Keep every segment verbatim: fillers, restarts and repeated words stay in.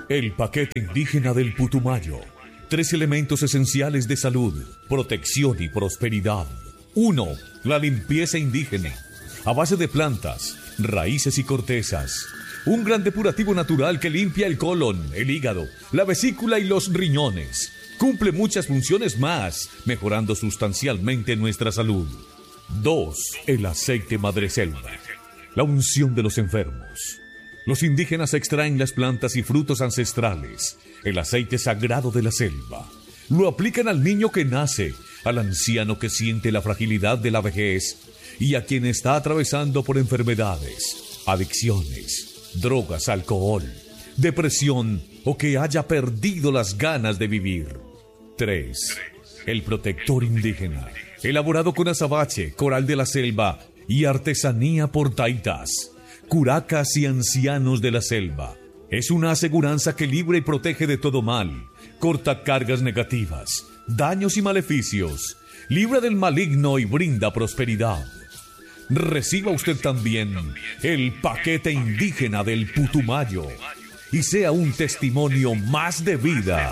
El paquete indígena del Putumayo. Tres elementos esenciales de salud, protección y prosperidad. Uno, la limpieza indígena, a base de plantas, raíces y cortezas. Un gran depurativo natural que limpia el colon, el hígado, la vesícula y los riñones. Cumple muchas funciones más, mejorando sustancialmente nuestra salud. Dos, el aceite madreselva, la unción de los enfermos. Los indígenas extraen las plantas y frutos ancestrales, el aceite sagrado de la selva. Lo aplican al niño que nace, al anciano que siente la fragilidad de la vejez y a quien está atravesando por enfermedades, adicciones, drogas, alcohol, depresión o que haya perdido las ganas de vivir. Tres. El protector indígena, elaborado con azabache, coral de la selva y artesanía por taitas, curacas y ancianos de la selva. Es una aseguranza que libra y protege de todo mal, corta cargas negativas, daños y maleficios, libra del maligno y brinda prosperidad. Reciba usted también el paquete indígena del Putumayo y sea un testimonio más de vida.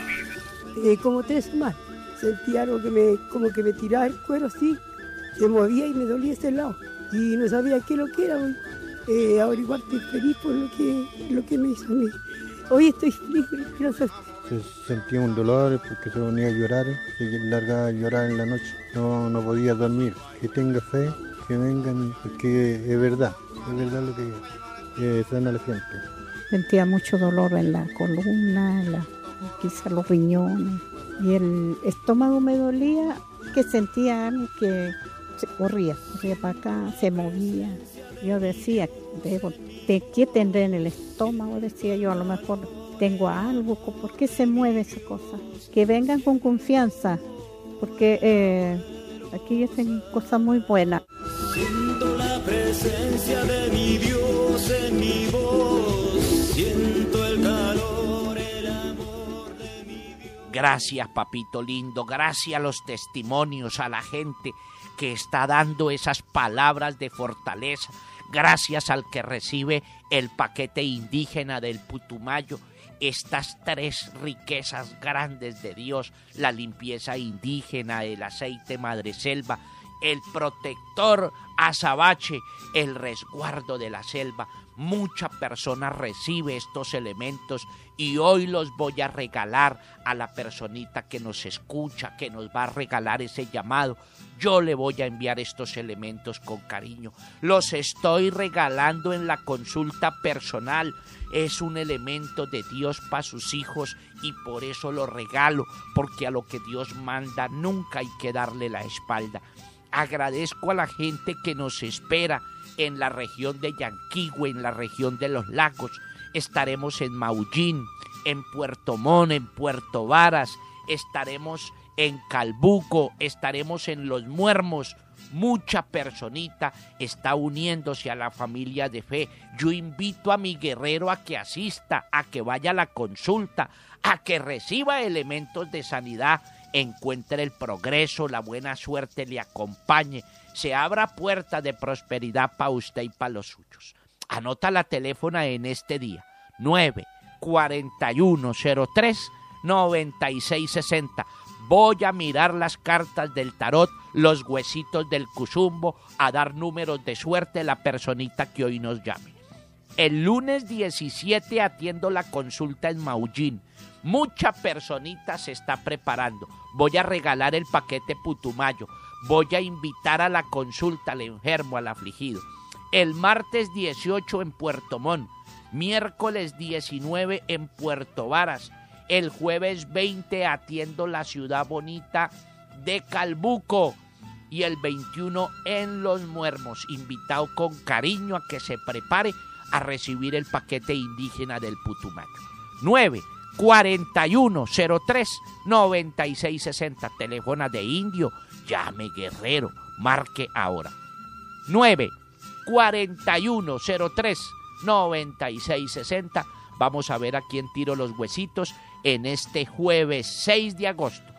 Eh, como tres semanas, sentí algo que me, como que me tiraba el cuero así, se movía y me dolía ese lado y no sabía qué lo que era. Hoy. Eh, averiguar estoy feliz por lo que, lo que me hizo a mí. Hoy estoy feliz, gracias. Sentía un dolor porque se ponía a llorar, se largaba a llorar en la noche, no, no podía dormir. Que tenga fe, que vengan, porque es verdad, es verdad lo que eh, sana la gente. Sentía mucho dolor en la columna, en la, quizá los riñones, y el estómago me dolía, que sentía algo que se corría, corría para acá, se movía. Yo decía, debo, ¿de qué tendré en el estómago? Decía yo, a lo mejor tengo algo, ¿por qué se mueve esa cosa? Que vengan con confianza, porque eh, aquí hacen cosas muy buenas. Siento la presencia de mi Dios en mi voz, siento el calor, el amor de mi Dios. Gracias, papito lindo, gracias a los testimonios, a la gente que está dando esas palabras de fortaleza, gracias al que recibe el paquete indígena del Putumayo, estas tres riquezas grandes de Dios, la limpieza indígena, el aceite madreselva, el protector azabache, el resguardo de la selva. Mucha persona recibe estos elementos y hoy los voy a regalar a la personita que nos escucha, que nos va a regalar ese llamado. Yo le voy a enviar estos elementos con cariño. Los estoy regalando en la consulta personal. Es un elemento de Dios para sus hijos y por eso lo regalo, porque a lo que Dios manda nunca hay que darle la espalda. Agradezco a la gente que nos espera en la región de Yanquihue, en la región de los lagos. Estaremos en Maullín, en Puerto Montt, en Puerto Varas, estaremos en Calbuco, estaremos en Los Muermos. Mucha personita está uniéndose a la familia de fe. Yo invito a mi guerrero a que asista, a que vaya a la consulta, a que reciba elementos de sanidad, encuentre el progreso, la buena suerte le acompañe, se abra puerta de prosperidad para usted y para los suyos. Anota la teléfono en este día, nueve cuatro uno cero tres nueve seis seis cero. Voy a mirar las cartas del tarot, los huesitos del cuzumbo, a dar números de suerte a la personita que hoy nos llame. El lunes diecisiete atiendo la consulta en Maullín. Mucha personita se está preparando. Voy a regalar el paquete Putumayo. Voy a invitar a la consulta al enfermo, al afligido. El martes dieciocho en Puerto Montt. Miércoles diecinueve en Puerto Varas. El jueves veinte atiendo la ciudad bonita de Calbuco. Y el veintiuno en Los Muermos. Invitado con cariño a que se prepare a recibir el paquete indígena del Putumayo. nueve cuatro uno cero tres nueve seis seis cero. Teléfono de Indio. Llame, guerrero. Marque ahora. nueve cuatro uno cero tres nueve seis seis cero. Vamos a ver a quién tiro los huesitos en este jueves seis de agosto.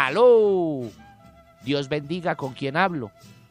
¡Aló! Dios bendiga, ¿con quién hablo?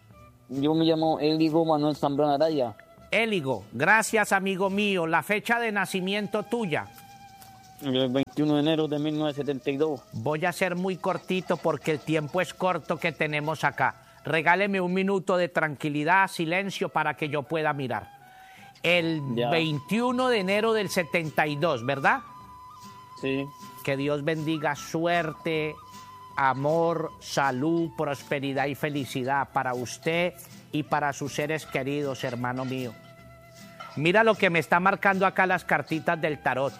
Yo me llamo Éligo Manuel Zambrano Araya. Éligo, gracias amigo mío. La fecha de nacimiento tuya. El veintiuno de enero de mil novecientos setenta y dos. Voy a ser muy cortito porque el tiempo es corto que tenemos acá. Regáleme un minuto de tranquilidad, silencio, para que yo pueda mirar. El Ya. veintiuno de enero del setenta y dos, ¿verdad? Sí. Que Dios bendiga suerte, amor, salud, prosperidad y felicidad para usted y para sus seres queridos, hermano mío. Mira lo que me está marcando acá las cartitas del tarot.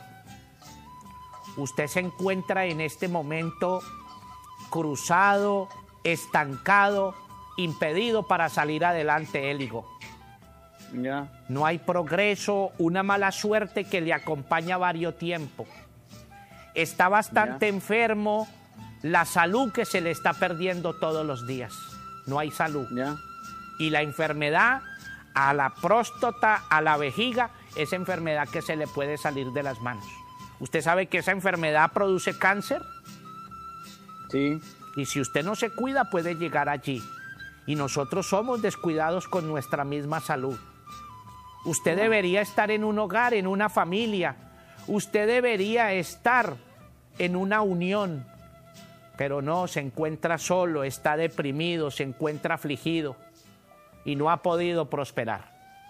Usted se encuentra en este momento cruzado, estancado, impedido para salir adelante, Éligo. Ya. No hay progreso, una mala suerte que le acompaña varios tiempos. Está bastante Ya. enfermo, la salud que se le está perdiendo todos los días. No hay salud. Ya. Y la enfermedad a la próstata, a la vejiga, esa enfermedad que se le puede salir de las manos. ¿Usted sabe que esa enfermedad produce cáncer? Sí. Y si usted no se cuida, puede llegar allí. Y nosotros somos descuidados con nuestra misma salud. Usted debería estar en un hogar, en una familia. Usted debería estar en una unión. Pero no, se encuentra solo, está deprimido, se encuentra afligido y no ha podido prosperar.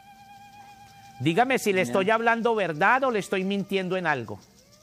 Dígame si le estoy hablando verdad o le estoy mintiendo en algo.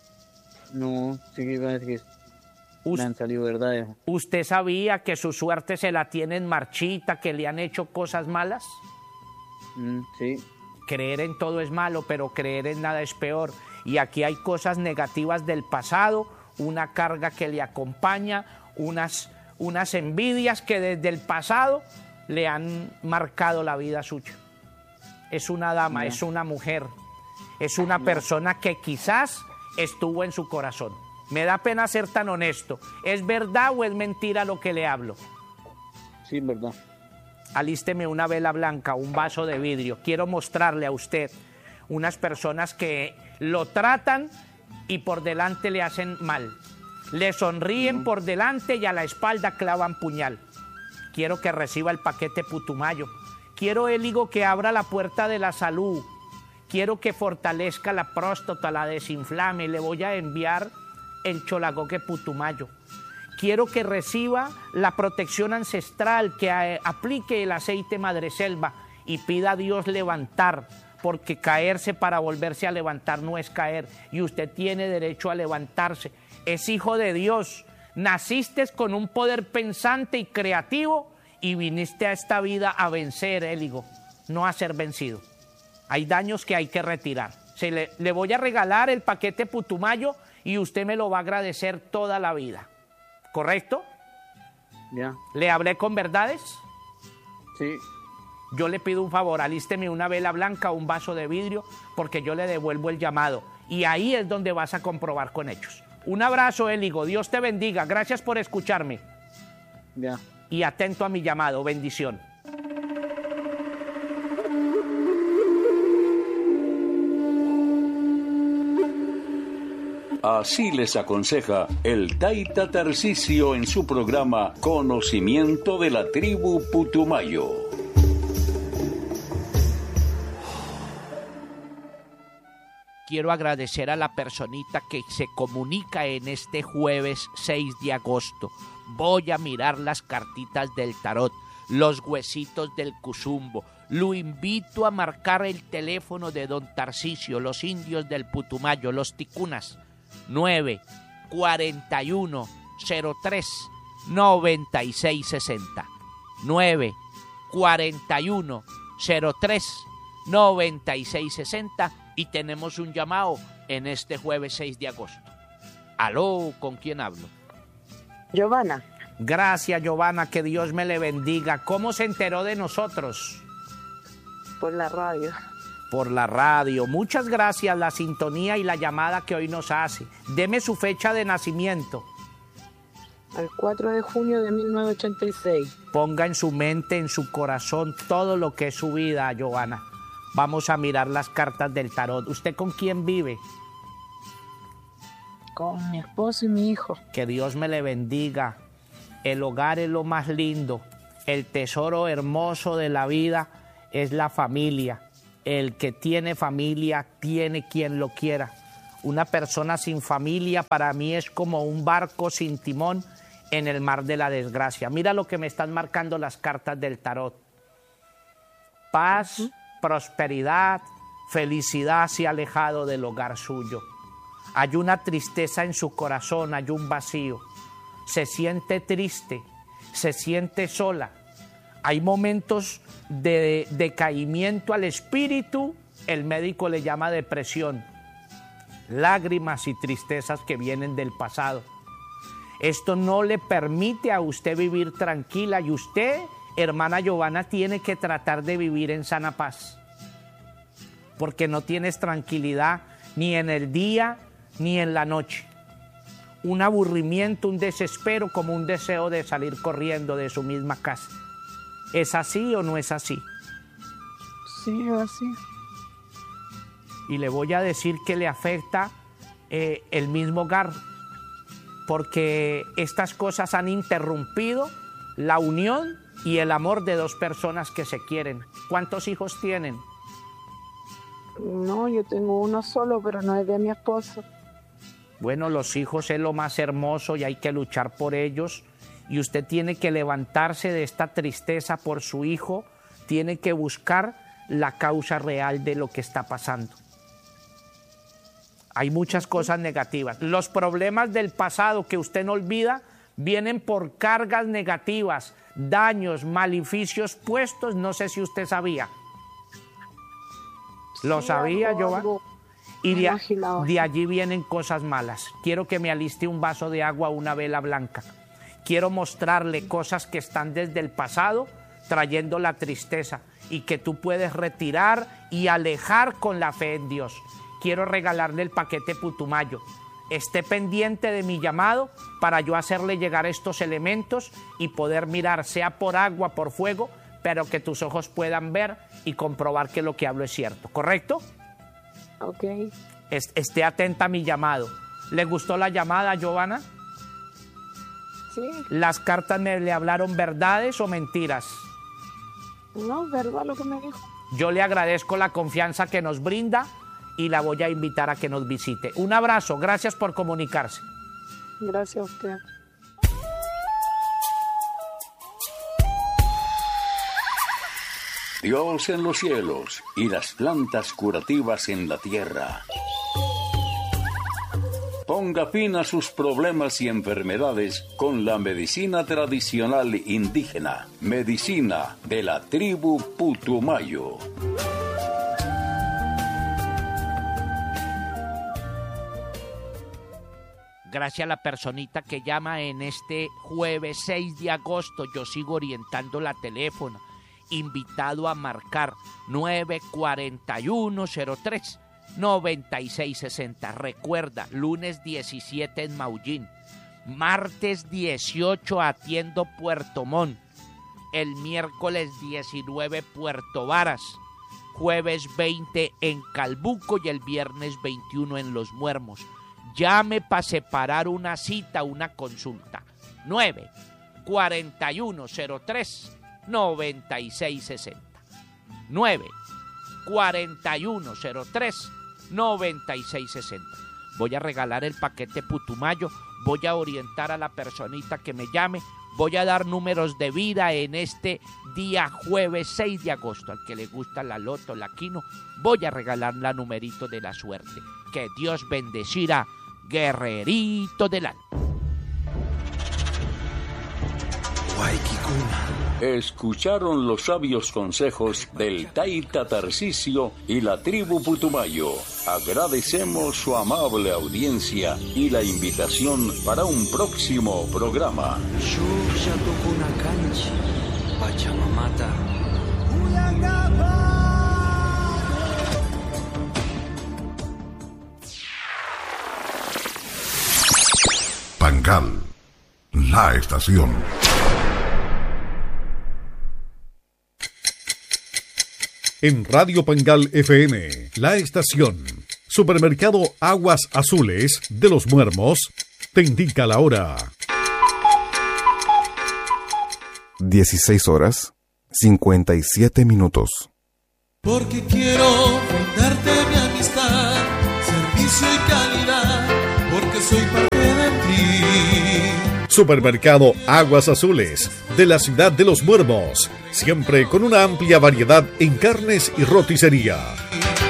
No, sí que iba a decir que Us- me han salido verdades. ¿Usted sabía que su suerte se la tienen marchita, que le han hecho cosas malas? Mm, sí. Creer en todo es malo, pero creer en nada es peor. Y aquí hay cosas negativas del pasado, una carga que le acompaña, unas, unas envidias que desde el pasado le han marcado la vida suya. Es una dama, Ya. es una mujer, es una persona que quizás estuvo en su corazón. Me da pena ser tan honesto. ¿Es verdad o es mentira lo que le hablo? Sí, verdad. Alísteme una vela blanca, un vaso de vidrio. Quiero mostrarle a usted unas personas que lo tratan y por delante le hacen mal. Le sonríen por delante y a la espalda clavan puñal. Quiero que reciba el paquete Putumayo. Quiero, Éligo, que abra la puerta de la salud. Quiero que fortalezca la próstata, la desinflame. Le voy a enviar el Cholagoque Putumayo. Quiero que reciba la protección ancestral, que eh, aplique el aceite Madreselva y pida a Dios levantar, porque caerse para volverse a levantar no es caer, y usted tiene derecho a levantarse. Es hijo de Dios, naciste con un poder pensante y creativo y viniste a esta vida a vencer, Éligo, no a ser vencido. Hay daños que hay que retirar. Se le, le voy a regalar el paquete Putumayo y usted me lo va a agradecer toda la vida. ¿Correcto? Ya. ¿Le hablé con verdades? Sí. Yo le pido un favor, alísteme una vela blanca o un vaso de vidrio, porque yo le devuelvo el llamado. Y ahí es donde vas a comprobar con hechos. Un abrazo, Éligo. Dios te bendiga. Gracias por escucharme. Ya. Y atento a mi llamado. Bendición. Así les aconseja el Taita Tarcisio en su programa Conocimiento de la Tribu Putumayo. Quiero agradecer a la personita que se comunica en este jueves seis de agosto. Voy a mirar las cartitas del tarot, los huesitos del cuzumbo. Lo invito a marcar el teléfono de don Tarcisio, los indios del Putumayo, los ticunas. nueve cuarenta y uno cero tres noventa y seis sesenta. nueve cuarenta y uno cero tres noventa y seis sesenta. Y tenemos un llamado en este jueves seis de agosto. Aló, ¿con quién hablo? Giovanna, Gracias, Giovanna, que Dios me le bendiga. ¿Cómo se enteró de nosotros? por la radio. Por la radio. Muchas gracias, la sintonía y la llamada que hoy nos hace. Deme su fecha de nacimiento. Al cuatro de junio de mil novecientos ochenta y seis. Ponga en su mente, en su corazón, todo lo que es su vida, Giovanna. Vamos a mirar las cartas del tarot. ¿Usted con quién vive? Con mi esposo y mi hijo. Que Dios me le bendiga. El hogar es lo más lindo. El tesoro hermoso de la vida es la familia. El que tiene familia tiene quien lo quiera. Una persona sin familia para mí es como un barco sin timón en el mar de la desgracia. Mira lo que me están marcando las cartas del tarot. Paz, prosperidad, felicidad se ha alejado del hogar suyo. Hay una tristeza en su corazón, hay un vacío. Se siente triste, se siente sola. Hay momentos de decaimiento al espíritu, el médico le llama depresión. Lágrimas y tristezas que vienen del pasado. Esto no le permite a usted vivir tranquila y usted, hermana Giovanna, tiene que tratar de vivir en sana paz. Porque no tienes tranquilidad ni en el día ni en la noche. Un aburrimiento, un desespero, como un deseo de salir corriendo de su misma casa. ¿Es así o no es así? Sí, es así. Y le voy a decir que le afecta eh, el mismo hogar, porque estas cosas han interrumpido la unión y el amor de dos personas que se quieren. ¿Cuántos hijos tienen? No, yo tengo uno solo, pero no es de mi esposo. Bueno, los hijos es lo más hermoso y hay que luchar por ellos. Y usted tiene que levantarse de esta tristeza por su hijo, tiene que buscar la causa real de lo que está pasando. Hay muchas cosas negativas. Los problemas del pasado que usted no olvida vienen por cargas negativas, daños, maleficios puestos. No sé si usted sabía. ¿Lo Sí, sabía, algo, Giovanna? algo Y me de, imaginaba. de allí vienen cosas malas. Quiero que me aliste un vaso de agua, una vela blanca. Quiero mostrarle cosas que están desde el pasado, trayendo la tristeza y que tú puedes retirar y alejar con la fe en Dios. Quiero regalarle el paquete Putumayo. Esté pendiente de mi llamado para yo hacerle llegar estos elementos y poder mirar, sea por agua, por fuego, pero que tus ojos puedan ver y comprobar que lo que hablo es cierto. ¿Correcto? Ok. Es- esté atenta a mi llamado. ¿Le gustó la llamada, Giovanna? Sí. ¿Las cartas me le hablaron verdades o mentiras? No, es verdad lo que me dijo. Yo le agradezco la confianza que nos brinda y la voy a invitar a que nos visite. Un abrazo, gracias por comunicarse. Gracias a usted. Dios en los cielos y las plantas curativas en la tierra. Ponga fin a sus problemas y enfermedades con la medicina tradicional indígena, medicina de la tribu Putumayo. Gracias a la personita que llama en este jueves seis de agosto. Yo sigo orientando la teléfono. Invitado a marcar nueve cuatro uno cero tres nueve seis seis cero. Recuerda, lunes diecisiete en Maullín. Martes dieciocho atiendo Puerto Montt. El miércoles diecinueve Puerto Varas. Jueves veinte en Calbuco y el viernes veintiuno en Los Muermos. Llame para separar una cita, una consulta. nueve cuatro uno cero tres nueve seis seis cero. nueve cuatro uno cero tres nueve seis seis cero. Voy a regalar el paquete Putumayo. Voy a orientar a la personita que me llame. Voy a dar números de vida en este día jueves seis de agosto. Al que le gusta la loto, la quino, voy a regalar la numerito de la suerte. Que Dios bendecirá, guerrerito del alma. Escucharon los sabios consejos del Taita Tarcisio y la tribu Putumayo. Agradecemos su amable audiencia y la invitación para un próximo programa. Pachamamata. Pangal, la estación. En Radio Pangal F M, la estación, Supermercado Aguas Azules de Los Muermos, te indica la hora. dieciséis horas, cincuenta y siete minutos. Porque quiero brindarte mi amistad, servicio y calidad. Supermercado Aguas Azules de la ciudad de Los Muermos, siempre con una amplia variedad en carnes y roticería.